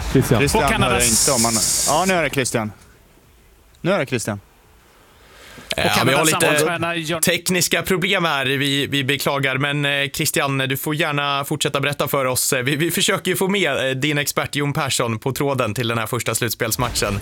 Christian Kanadas... hör inte om man... Ja, nu är det Christian. Ja, vi har lite tekniska problem här, vi beklagar, men Christian, du får gärna fortsätta berätta för oss. Vi försöker ju få med din expert Jon Persson på tråden till den här första slutspelsmatchen.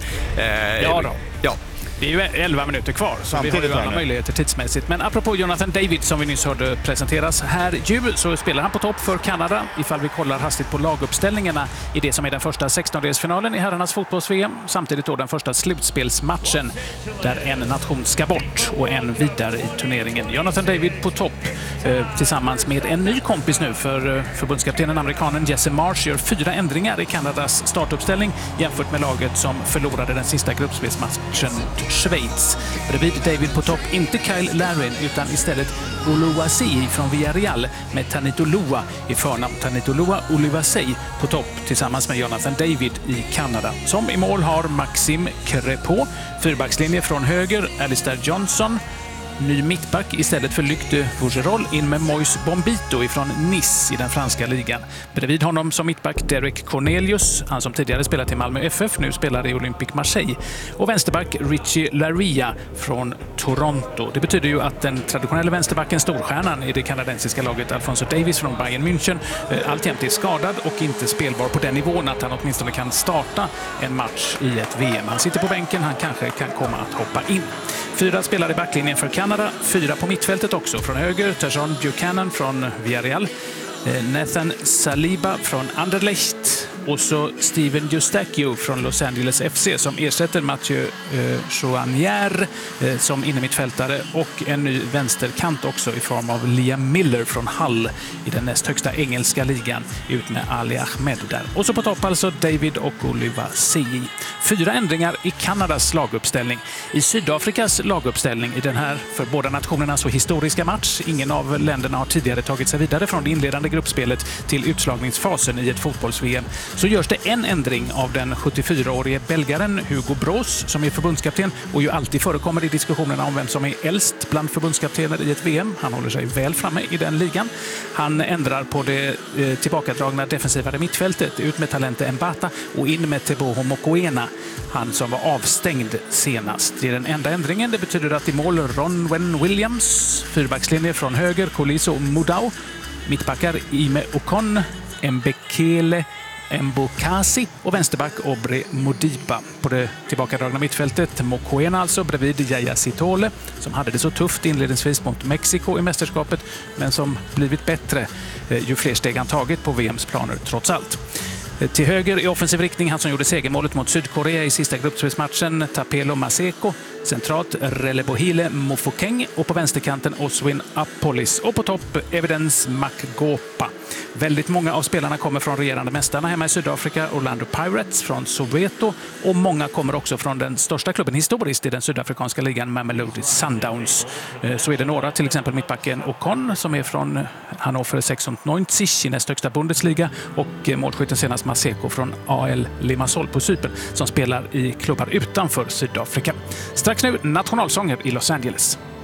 Ja då. Ja. Det är ju 11 minuter kvar, så samtidigt vi har ju alla möjligheter tidsmässigt. Men apropå Jonathan David som vi nyss hörde presenteras här så spelar han på topp för Kanada. Ifall vi kollar hastigt på laguppställningarna i det som är den första 16-delsfinalen i herrarnas fotbolls-VM. Samtidigt då den första slutspelsmatchen där en nation ska bort och en vidare i turneringen. Jonathan David på topp tillsammans med en ny kompis nu för förbundskaptenen amerikanen Jesse Marsh gör 4 ändringar i Kanadas startuppställning jämfört med laget som förlorade den sista gruppspelsmatchen mot Schweiz. Bredvid David på topp, inte Kyle Larin utan istället Oluwaseyi från Villarreal med Tanito Loa i förnamn. Tanito Loa Oluwaseyi på topp tillsammans med Jonathan David i Kanada. Som i mål har Maxime Crépeau, fyrbackslinje från höger, Alistair Johnson, ny mittback istället för Luc de Vougerol in med Moïse Bombito ifrån Nice i den franska ligan. Bredvid honom som mittback Derek Cornelius, han som tidigare spelat i Malmö FF, nu spelar i Olympique Marseille. Och vänsterback Richie Laryea från Toronto. Det betyder ju att den traditionella vänsterbacken, storstjärnan i det kanadensiska laget Alphonso Davies från Bayern München, alltjämt är skadad och inte spelbar på den nivån att han åtminstone kan starta en match i ett VM. Han sitter på bänken, han kanske kan komma att hoppa in. 4 spelare i backlinjen för Kanada, 4 på mittfältet också. Från höger, Tajon Buchanan från Villarreal, Nathan Saliba från Anderlecht och så Steven Eustachio från Los Angeles FC som ersätter Mathieu Chouanier som innermittfältare och en ny vänsterkant också i form av Liam Miller från Hull i den näst högsta engelska ligan ut med Ali Ahmed där. Och så på topp alltså David och Oluwaseyi. 4 ändringar i Kanadas laguppställning. I Sydafrikas laguppställning i den här för båda nationerna så historiska match. Ingen av länderna har tidigare tagit sig vidare från det inledande gruppspelet till utslagningsfasen i ett fotbolls-VM. Så görs det en ändring av den 74-årige belgaren Hugo Broos som är förbundskapten och ju alltid förekommer i diskussionerna om vem som är äldst bland förbundskaptener i ett VM. Han håller sig väl framme i den ligan. Han ändrar på det tillbakadragna defensivare mittfältet ut med Talente Mbata och in med Teboho Mokoena, han som var avstängd senast. Det är den enda ändringen. Det betyder att i mål Ronwen Williams, fyrbackslinje från höger Koliso Mudau, mittbackar Ime Okon, Mbekele Mbokasi och vänsterback Obre Modiba. På det tillbakadragna mittfältet Mokoena alltså bredvid Yaya Sitole som hade det så tufft inledningsvis mot Mexiko i mästerskapet men som blivit bättre ju fler steg han tagit på VMs planer trots allt. Till höger i offensiv riktning, han som gjorde segermålet mot Sydkorea i sista gruppspelsmatchen, Tapelo Maseko. Centralt Relebohile Mofokeng och på vänsterkanten Oswin Apolis. Och på topp Evidence Makgopa. Väldigt många av spelarna kommer från regerande mästarna hemma i Sydafrika, Orlando Pirates från Soweto. Och många kommer också från den största klubben historiskt i den sydafrikanska ligan, Mamelodi Sundowns. Så är det några, till exempel mittbacken Okon som är från Hannover 96 i näst högsta Bundesliga och målskytten senast Maseko från AL Limassol på Cypern som spelar i klubbar utanför Sydafrika. Strax nu nationalsånger i Los Angeles.